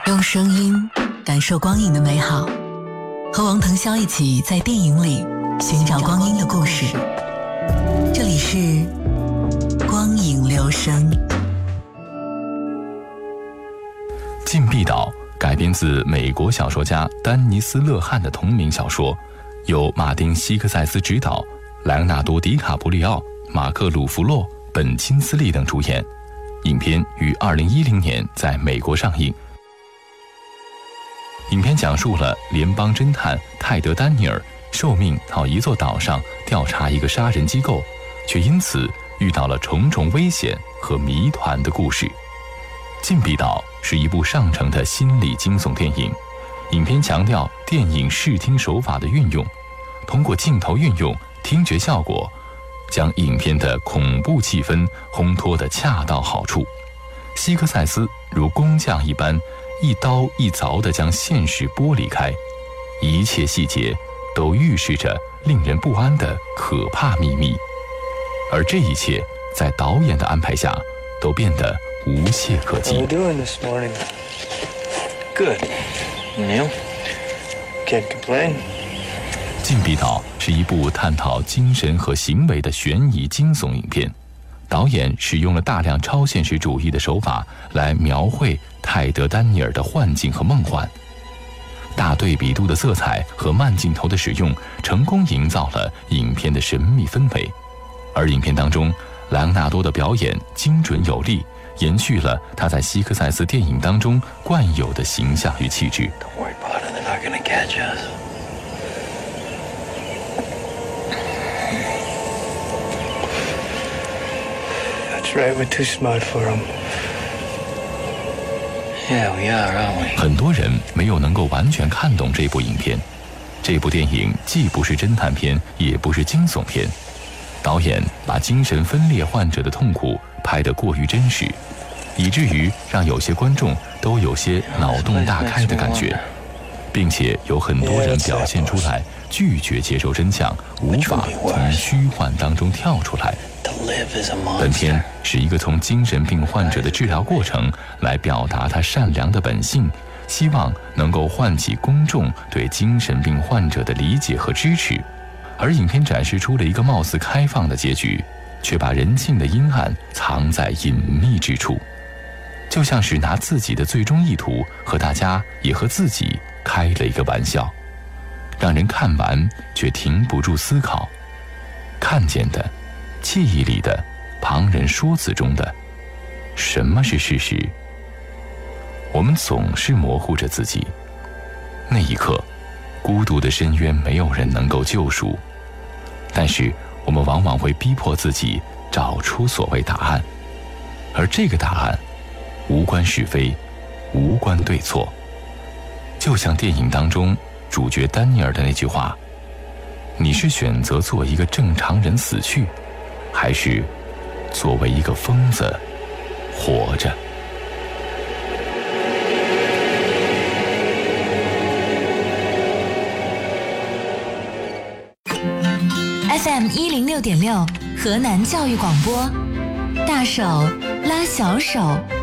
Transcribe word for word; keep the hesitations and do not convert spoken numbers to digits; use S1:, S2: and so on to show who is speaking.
S1: 用声音感受光影的美好，和王腾霄一起在电影里寻找光阴的故事。这里是光影留声。
S2: 禁闭岛改编自美国小说家丹尼斯·勒汉的同名小说，由马丁·希克塞斯执导，莱昂纳多·迪卡普里奥、马克·鲁弗洛、本·钦斯利等主演。影片于二零一零年在美国上映。影片讲述了联邦侦探泰德·丹尼尔受命到一座岛上调查一个杀人机构，却因此遇到了重重危险和谜团的故事。禁闭岛是一部上乘的心理惊悚电影，影片强调电影视听手法的运用，通过镜头运用、听觉效果，将影片的恐怖气氛烘托得恰到好处。希克塞斯如工匠一般，一刀一凿地将现实剥离开，一切细节都预示着令人不安的可怕秘密，而这一切在导演的安排下都变得无懈可击。
S3: What are you doing this morning? Good. Neil? Can't complain.
S2: 禁闭岛是一部探讨精神和行为的悬疑惊悚影片，导演使用了大量超现实主义的手法来描绘泰德·丹尼尔的幻境和梦幻。大对比度的色彩和慢镜头的使用，成功营造了影片的神秘氛围。而影片当中，莱昂纳多的表演精准有力，延续了他在希克塞斯电影当中惯有的形象与气质。
S3: Don't worry about it, they're not gonna catch us. That's right, we're too smart for them. Yeah, we are, aren't we?
S2: 很多人没有能够完全看懂这部影片。这部电影既不是侦探片，也不是惊悚片。导演把精神分裂患者的痛苦拍得过于真实，以至于让有些观众都有些脑洞大开的感觉，并且有很多人表现出来拒绝接受真相，无法从虚幻当中跳出来。本片是一个从精神病患者的治疗过程来表达他善良的本性，希望能够唤起公众对精神病患者的理解和支持。而影片展示出了一个貌似开放的结局，却把人性的阴暗藏在隐秘之处，就像是拿自己的最终意图和大家也和自己开了一个玩笑，让人看完却停不住思考。看见的、记忆里的、旁人说辞中的，什么是事实？我们总是模糊着自己。那一刻，孤独的深渊没有人能够救赎，但是我们往往会逼迫自己找出所谓答案，而这个答案无关是非，无关对错。就像电影当中主角丹尼尔的那句话：你是选择做一个正常人死去，还是作为一个疯子活着
S1: ？F M 一零六点六，河南教育广播，大手拉小手。